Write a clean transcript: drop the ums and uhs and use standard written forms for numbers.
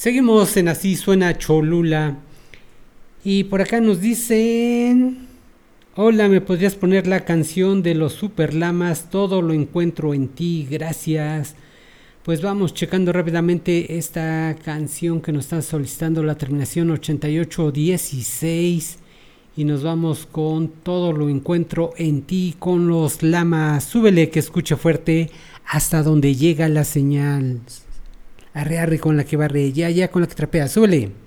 Seguimos en Así Suena Cholula. Y por acá nos dicen: hola, ¿me podrías poner la canción de los Super Lamas? Todo lo encuentro en ti, gracias. Pues vamos checando rápidamente esta canción que nos está solicitando la terminación 8816. Y nos vamos con Todo lo encuentro en ti con los Lamas. Súbele que escuche fuerte hasta donde llega la señal. Arre, arre con la que barre, ya, ya con la que trapea, súbele.